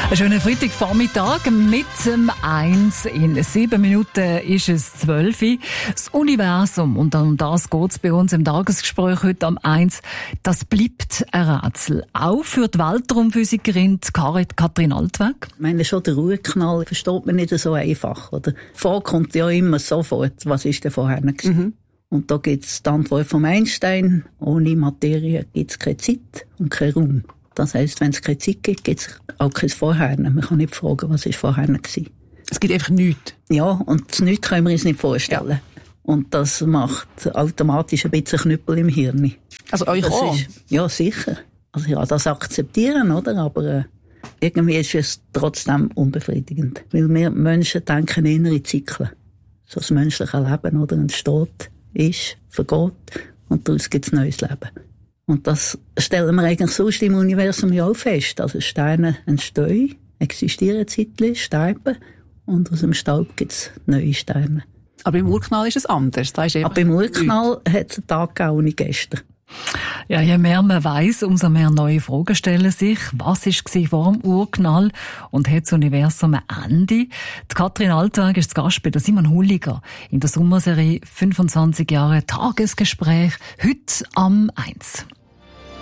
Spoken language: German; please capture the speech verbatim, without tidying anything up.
Einen schönen Freitagvormittag mit dem eins. In sieben Minuten ist es zwölf. Das Universum, und um das geht es bei uns im Tagesgespräch heute am eins, das bleibt ein Rätsel. Auch für die Weltraumphysikerin Karit Katrin Altweg. Ich meine, schon der Urknall versteht man nicht so einfach. Oder? Vor kommt ja immer sofort, was ist denn vorher gewesen? Mhm. Und da gibt es die Antwort von Einstein, ohne Materie gibt es keine Zeit und keinen Raum. Das heisst, wenn es keine Zeit gibt, gibt es auch kein Vorher. Man kann nicht fragen, was ist vorher gewesen. Es gibt einfach nichts. Ja, und das Nichts können wir uns nicht vorstellen. Ja. Und das macht automatisch ein bisschen Knüppel im Hirn. Also euch auch? Ist, ja, sicher. Also ja, das akzeptieren, oder? Aber äh, irgendwie ist es trotzdem unbefriedigend. Weil wir Menschen denken eher in Zyklen. So das menschliche Leben, oder? Entsteht, ist, vergeht und daraus gibt es neues Leben. Und das stellen wir eigentlich sonst im Universum ja auch fest. Also Sterne entstehen, existieren zeitlich, sterben und aus dem Staub gibt es neue Sterne. Aber im Urknall ist es anders. Da ist Aber im Urknall hat es einen Tag gegeben ohne gestern. Ja, je mehr man weiss, umso mehr neue Fragen stellen sich. Was war vor dem Urknall und hat das Universum ein Ende? Die Katrin Altweg ist zu Gast bei der Simon Hulliger in der Sommerserie fünfundzwanzig Jahre Tagesgespräch, heute am eins.